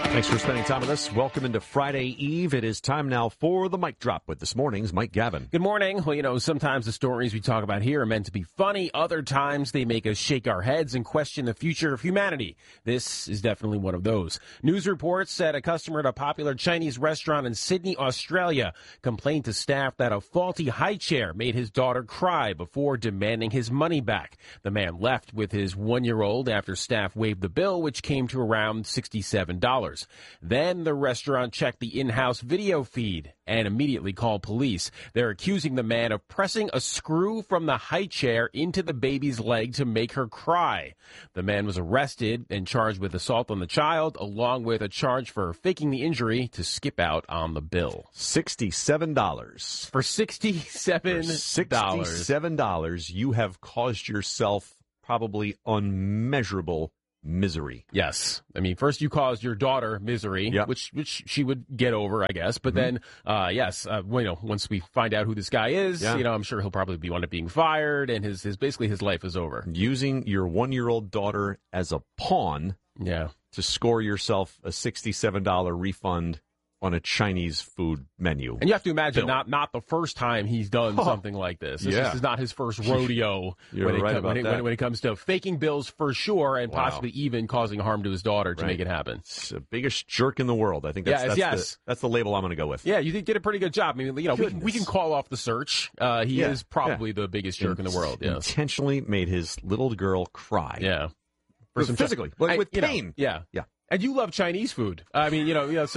Thanks for spending time with us. Welcome into Friday Eve. It is time now for the Mic Drop with this morning's Mike Gavin. Good morning. Well, sometimes the stories we talk about here are meant to be funny. Other times they make us shake our heads and question the future of humanity. This is definitely one of those. News reports said a customer at a popular Chinese restaurant in Sydney, Australia, complained to staff that a faulty high chair made his daughter cry before demanding his money back. The man left with his 1-year-old after staff waived the bill, which came to around $67. Then the restaurant checked the in-house video feed and immediately called police. They're accusing the man of pressing a screw from the high chair into the baby's leg to make her cry. The man was arrested and charged with assault on the child, along with a charge for faking the injury to skip out on the bill. $67. For $67, you have caused yourself probably unmeasurable misery. Yes. I mean, first you caused your daughter misery, which she would get over, I guess. But then, once we find out who this guy is, I'm sure he'll probably wind up being fired, and his life is over. Using your 1-year-old daughter as a pawn to score yourself a $67 refund on a Chinese food menu. And you have to imagine not the first time he's done something like this. This is not his first rodeo when it comes to faking bills for sure, and possibly even causing harm to his daughter to make it happen. It's the biggest jerk in the world. I think that's the label I'm going to go with. Yeah, you did a pretty good job. I mean, we can call off the search. He is probably the biggest jerk in the world. Yes. Intentionally made his little girl cry. Yeah. Physically, with pain. Yeah. And you love Chinese food. I mean,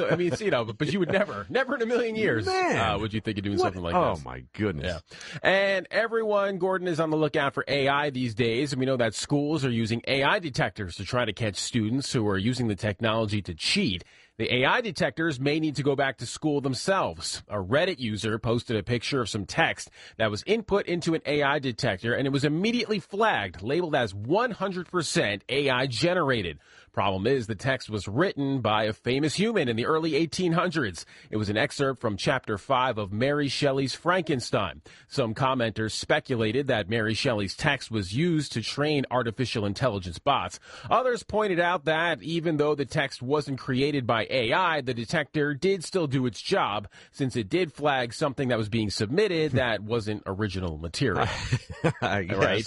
but you would never in a million years would you think of doing something like this. Oh, my goodness. Yeah. And everyone, Gordon, is on the lookout for AI these days. And we know that schools are using AI detectors to try to catch students who are using the technology to cheat. The AI detectors may need to go back to school themselves. A Reddit user posted a picture of some text that was input into an AI detector, and it was immediately flagged, labeled as 100% AI generated. Problem is, the text was written by a famous human in the early 1800s. It was an excerpt from Chapter 5 of Mary Shelley's Frankenstein. Some commenters speculated that Mary Shelley's text was used to train artificial intelligence bots. Others pointed out that even though the text wasn't created by AI, the detector did still do its job, since it did flag something that was being submitted that wasn't original material. Right?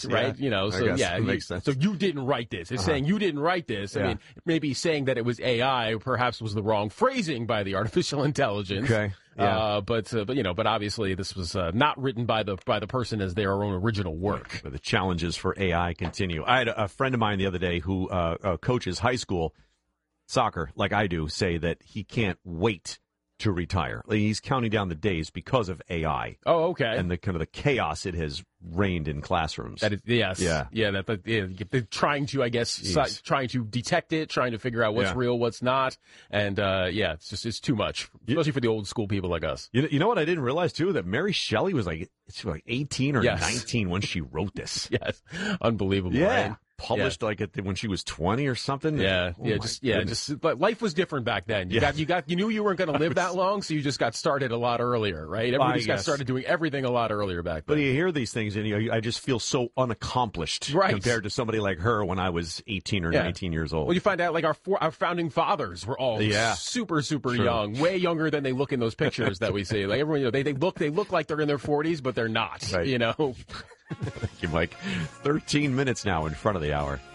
Makes sense. So you didn't write this. It's saying you didn't write this. I mean, maybe saying that it was AI perhaps was the wrong phrasing by the artificial intelligence. Okay. Yeah. But obviously this was not written by the person as their own original work. But the challenges for AI continue. I had a friend of mine the other day who coaches high school soccer, like I do, say that he can't wait to retire. He's counting down the days because of AI. Oh, okay. And the kind of the chaos it has reigned in classrooms. That is, yes. Yeah. They're trying to, I guess, trying to detect it, trying to figure out what's real, what's not. And, it's too much, especially for the old school people like us. You know what I didn't realize, too? That Mary Shelley was like 18 or 19 when she wrote this. Yes. Unbelievable, yeah. right? Published when she was 20 or something. But life was different back then. You knew you weren't going to live that long, so you just got started a lot earlier, right? Everybody just got started doing everything a lot earlier back then. But you hear these things, and I just feel so unaccomplished compared to somebody like her when I was 18 or 19 years old. Well, you find out like our founding fathers were all super young, way younger than they look in those pictures that we see. Like everyone, they look like they're in their 40s, but they're not. Right. Thank you, Mike. 13 minutes now in front of the hour.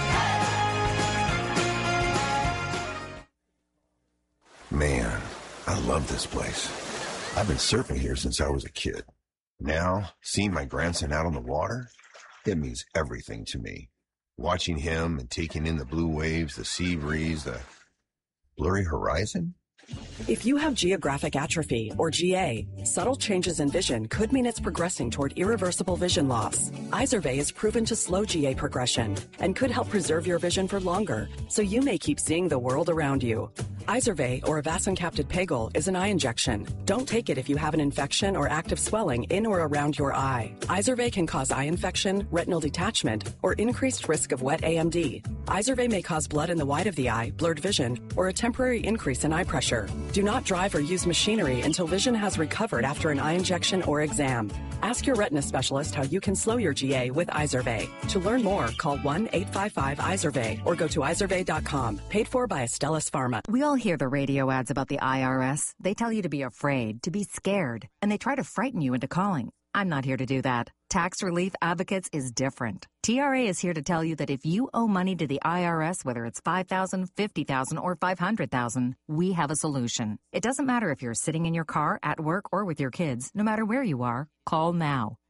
Man, I love this place. I've been surfing here since I was a kid. Now, seeing my grandson out on the water, it means everything to me. Watching him and taking in the blue waves, the sea breeze, the blurry horizon. If you have geographic atrophy, or GA, subtle changes in vision could mean it's progressing toward irreversible vision loss. Izervay is proven to slow GA progression and could help preserve your vision for longer, so you may keep seeing the world around you. Izervay, or avacincaptad pegol, is an eye injection. Don't take it if you have an infection or active swelling in or around your eye. Izervay can cause eye infection, retinal detachment, or increased risk of wet AMD. Izervay may cause blood in the white of the eye, blurred vision, or a temporary increase in eye pressure. Do not drive or use machinery until vision has recovered after an eye injection or exam. Ask your retina specialist how you can slow your GA with Izervay. To learn more, call 1-855-IZERVAY or go to izervay.com. Paid for by Astellas Pharma. We all hear the radio ads about the IRS. They tell you to be afraid, to be scared, and they try to frighten you into calling. I'm not here to do that. Tax Relief Advocates is different. TRA is here to tell you that if you owe money to the IRS, whether it's $5,000, $50,000, or $500,000, we have a solution. It doesn't matter if you're sitting in your car, at work, or with your kids. No matter where you are, call now.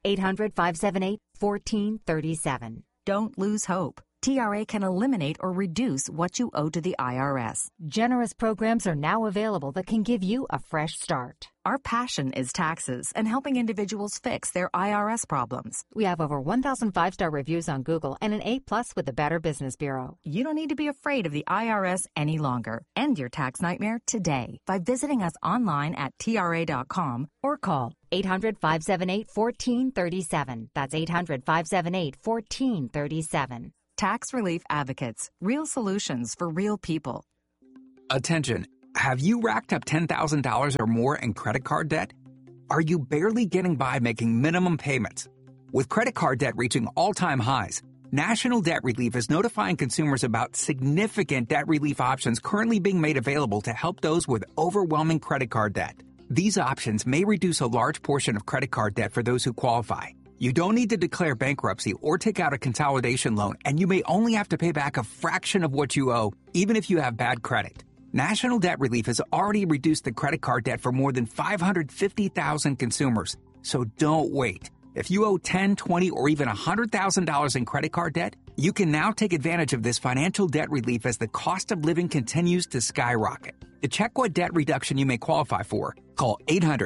800-578-1437. Don't lose hope. TRA can eliminate or reduce what you owe to the IRS. Generous programs are now available that can give you a fresh start. Our passion is taxes and helping individuals fix their IRS problems. We have over 1,000 5-star reviews on Google and an A+ with the Better Business Bureau. You don't need to be afraid of the IRS any longer. End your tax nightmare today by visiting us online at TRA.com or call 800-578-1437. That's 800-578-1437. Tax Relief Advocates. Real solutions for real people. Attention. Have you racked up $10,000 or more in credit card debt? Are you barely getting by making minimum payments? With credit card debt reaching all-time highs, National Debt Relief is notifying consumers about significant debt relief options currently being made available to help those with overwhelming credit card debt. These options may reduce a large portion of credit card debt for those who qualify. You don't need to declare bankruptcy or take out a consolidation loan, and you may only have to pay back a fraction of what you owe, even if you have bad credit. National Debt Relief has already reduced the credit card debt for more than 550,000 consumers. So don't wait. If you owe $10,000, $20,000, or even $100,000 in credit card debt, you can now take advantage of this financial debt relief as the cost of living continues to skyrocket. To check what debt reduction you may qualify for, call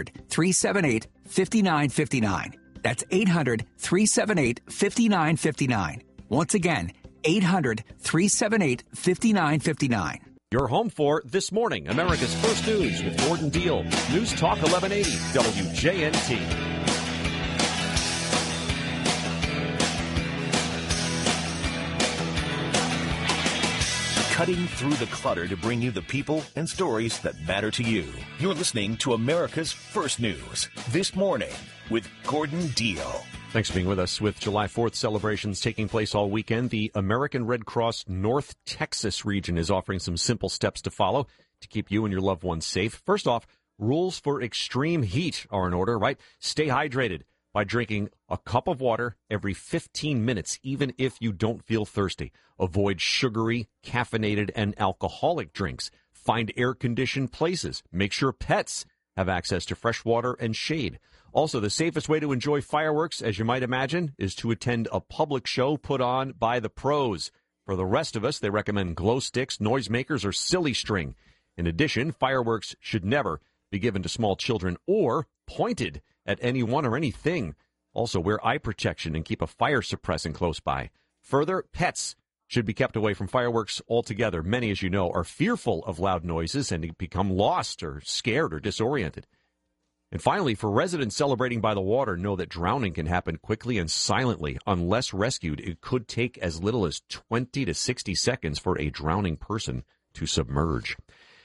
800-378-5959. That's 800-378-5959. Once again, 800-378-5959. You're home for This Morning, America's First News with Gordon Deal. News Talk 1180, WJNT. Cutting through the clutter to bring you the people and stories that matter to you. You're listening to America's First News. This Morning with Gordon Deal. Thanks for being with us. With July 4th celebrations taking place all weekend, the American Red Cross North Texas region is offering some simple steps to follow to keep you and your loved ones safe. First off, rules for extreme heat are in order, right? Stay hydrated by drinking a cup of water every 15 minutes, even if you don't feel thirsty. Avoid sugary, caffeinated, and alcoholic drinks. Find air-conditioned places. Make sure pets have access to fresh water and shade. Also, the safest way to enjoy fireworks, as you might imagine, is to attend a public show put on by the pros. For the rest of us, they recommend glow sticks, noisemakers, or silly string. In addition, fireworks should never be given to small children or pointed at anyone or anything. Also, wear eye protection and keep a fire suppressant close by. Further, pets should be kept away from fireworks altogether. Many, as you know, are fearful of loud noises and become lost or scared or disoriented. And finally, for residents celebrating by the water, know that drowning can happen quickly and silently. Unless rescued, it could take as little as 20 to 60 seconds for a drowning person to submerge.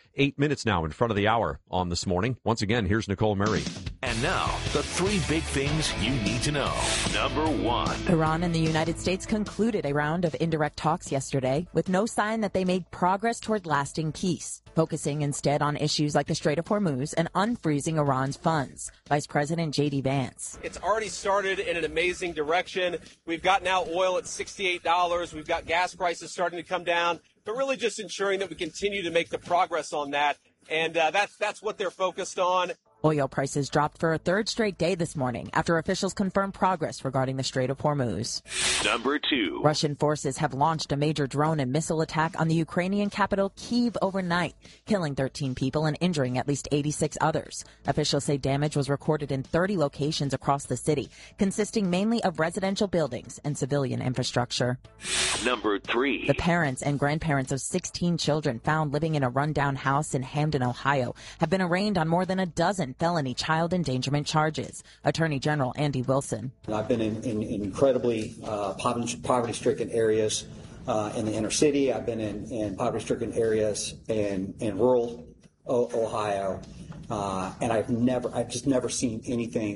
8 minutes now in front of the hour on This Morning. Once again, here's Nicole Murray. And now, the three big things you need to know. Number one. Iran and the United States concluded a round of indirect talks yesterday with no sign that they made progress toward lasting peace, focusing instead on issues like the Strait of Hormuz and unfreezing Iran's funds. Vice President J.D. Vance. It's already started in an amazing direction. We've got now oil at $68. We've got gas prices starting to come down, but really just ensuring that we continue to make the progress on that. And that's what they're focused on. Oil prices dropped for a third straight day this morning after officials confirmed progress regarding the Strait of Hormuz. Number two. Russian forces have launched a major drone and missile attack on the Ukrainian capital Kyiv overnight, killing 13 people and injuring at least 86 others. Officials say damage was recorded in 30 locations across the city, consisting mainly of residential buildings and civilian infrastructure. Number three. The parents and grandparents of 16 children found living in a rundown house in Hamden, Ohio, have been arraigned on more than a dozen felony child endangerment charges. Attorney General Andy Wilson. I've been in incredibly poverty-stricken areas in the inner city. I've been in poverty-stricken areas in rural Ohio, and I've just never seen anything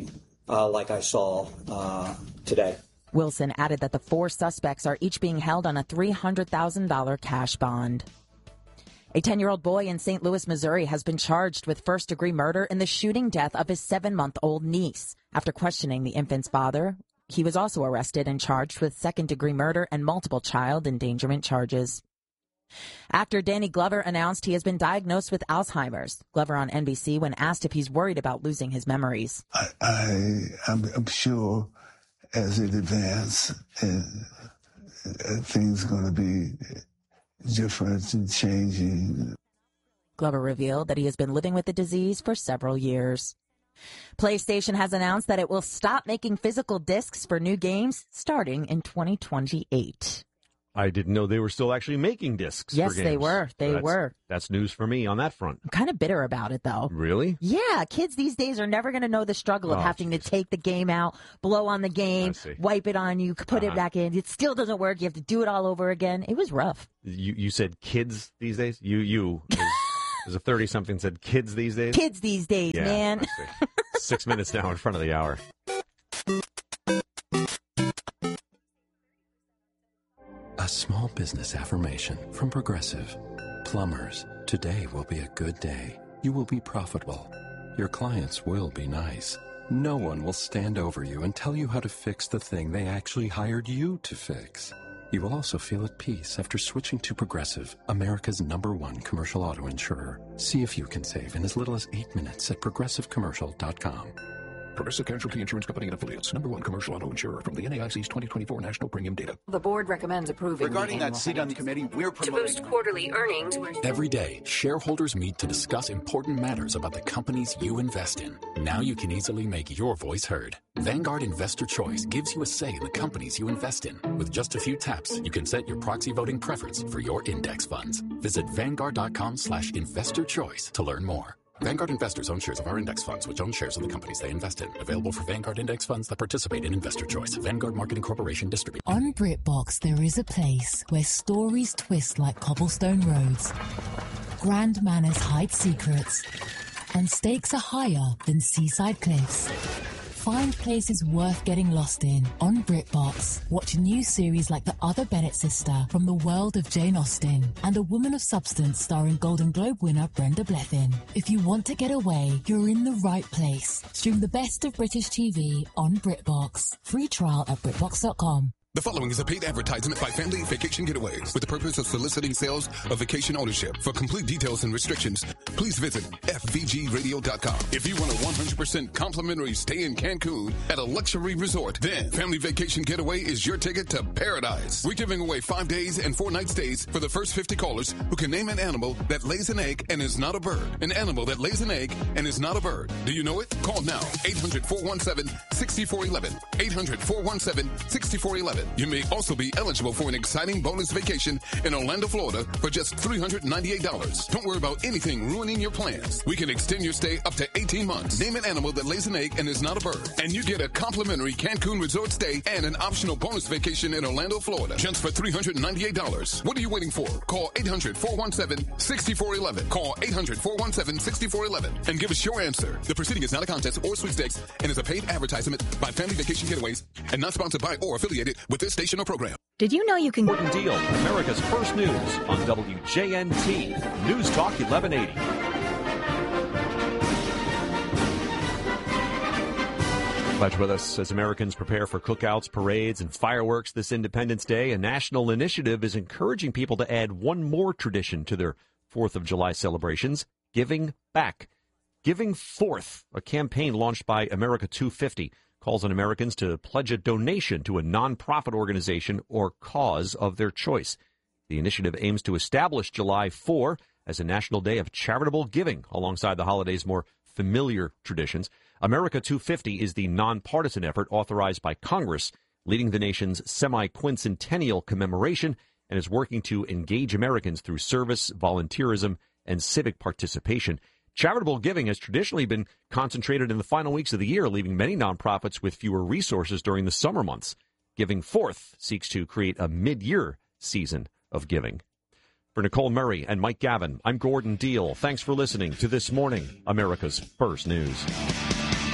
like I saw today. Wilson added that the 4 suspects are each being held on a $300,000 cash bond. A 10-year-old boy in St. Louis, Missouri has been charged with first-degree murder in the shooting death of his 7-month-old niece. After questioning the infant's father, he was also arrested and charged with second-degree murder and multiple child endangerment charges. Actor Danny Glover announced he has been diagnosed with Alzheimer's. Glover on NBC when asked if he's worried about losing his memories. I'm sure as it advances, things are going to be different and changing. Glover revealed that he has been living with the disease for several years. PlayStation has announced that it will stop making physical discs for new games starting in 2028. I didn't know they were still actually making discs. Yes, for games. they were. They were. That's news for me on that front. I'm kind of bitter about it, though. Really? Yeah, kids these days are never going to know the struggle of having to take the game out, blow on the game, wipe it on you, put it back in. It still doesn't work. You have to do it all over again. It was rough. You said kids these days? You as a 30-something said kids these days? Kids these days, yeah, man. 6 minutes now in front of the hour. A small business affirmation from Progressive. Plumbers, today will be a good day. You will be profitable. Your clients will be nice. No one will stand over you and tell you how to fix the thing they actually hired you to fix. You will also feel at peace after switching to Progressive, America's #1 commercial auto insurer. See if you can save in as little as 8 minutes at progressivecommercial.com. Progressive Casualty Insurance Company and Affiliates. #1 commercial auto insurer from the NAIC's 2024 National Premium Data. The board recommends approving. Regarding that seat on the committee, we're promoting to boost quarterly earnings. Every day, shareholders meet to discuss important matters about the companies you invest in. Now you can easily make your voice heard. Vanguard Investor Choice gives you a say in the companies you invest in. With just a few taps, you can set your proxy voting preference for your index funds. Visit Vanguard.com/investorchoice to learn more. Vanguard investors own shares of our index funds, which own shares of the companies they invest in. Available for Vanguard index funds that participate in Investor Choice. Vanguard Marketing Corporation distribute. On BritBox, there is a place where stories twist like cobblestone roads, grand manners hide secrets, and stakes are higher than seaside cliffs. Find places worth getting lost in on BritBox. Watch a new series like The Other Bennett Sister from the world of Jane Austen and A Woman of Substance starring Golden Globe winner Brenda Blethyn. If you want to get away, you're in the right place. Stream the best of British TV on BritBox. Free trial at BritBox.com. The following is a paid advertisement by Family Vacation Getaways with the purpose of soliciting sales of vacation ownership. For complete details and restrictions, please visit FVGradio.com. If you want a 100% complimentary stay in Cancun at a luxury resort, then Family Vacation Getaway is your ticket to paradise. We're giving away 5 days and 4 night stays for the first 50 callers who can name an animal that lays an egg and is not a bird. An animal that lays an egg and is not a bird. Do you know it? Call now. 800-417-6411. 800-417-6411. You may also be eligible for an exciting bonus vacation in Orlando, Florida for just $398. Don't worry about anything ruining your plans. We can extend your stay up to 18 months. Name an animal that lays an egg and is not a bird. And you get a complimentary Cancun resort stay and an optional bonus vacation in Orlando, Florida just for $398. What are you waiting for? Call 800-417-6411. Call 800-417-6411 and give us your answer. The proceeding is not a contest or sweepstakes and is a paid advertisement by Family Vacation Getaways and not sponsored by or affiliated with this station or program. Did you know you can... Gordon Deal, America's first news on WJNT. News Talk 1180. Glad you're with us as Americans prepare for cookouts, parades, and fireworks this Independence Day. A national initiative is encouraging people to add one more tradition to their 4th of July celebrations, giving back. Giving Forth, a campaign launched by America 250, calls on Americans to pledge a donation to a nonprofit organization or cause of their choice. The initiative aims to establish July 4 as a national day of charitable giving alongside the holiday's more familiar traditions. America 250 is the nonpartisan effort authorized by Congress, leading the nation's semi-quincentennial commemoration, and is working to engage Americans through service, volunteerism, and civic participation. Charitable giving has traditionally been concentrated in the final weeks of the year, leaving many nonprofits with fewer resources during the summer months. Giving Forth seeks to create a mid-year season of giving. For Nicole Murray and Mike Gavin, I'm Gordon Deal. Thanks for listening to This Morning, America's First News.